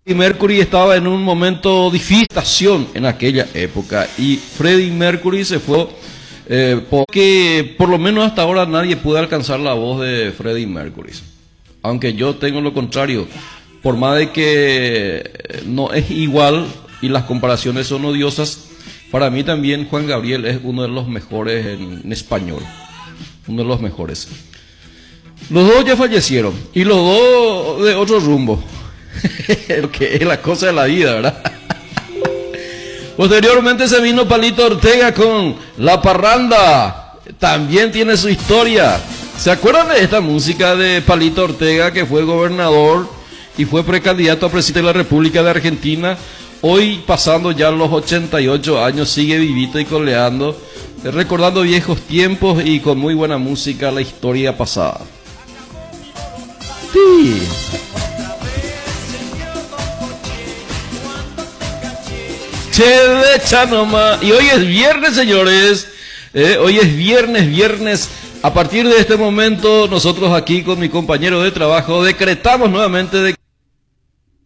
Mercury estaba en un momento difícil en aquella época y Freddie Mercury se fue porque por lo menos hasta ahora nadie puede alcanzar la voz de Freddie Mercury. Aunque yo tengo lo contrario, por más de que no es igual y las comparaciones son odiosas, para mí también Juan Gabriel es uno de los mejores en español, uno de los mejores. Los dos ya fallecieron y los dos de otro rumbo. Lo que es la cosa de la vida, ¿verdad? Posteriormente se vino Palito Ortega con La Parranda. También tiene su historia. ¿Se acuerdan de esta música de Palito Ortega, que fue gobernador y fue precandidato a presidente de la República de Argentina? Hoy, pasando ya los 88 años, sigue vivito y coleando, recordando viejos tiempos y con muy buena música la historia pasada. Sí. Che de chanoma. Y hoy es viernes, señores. Hoy es viernes. A partir de este momento, nosotros aquí con mi compañero de trabajo decretamos nuevamente de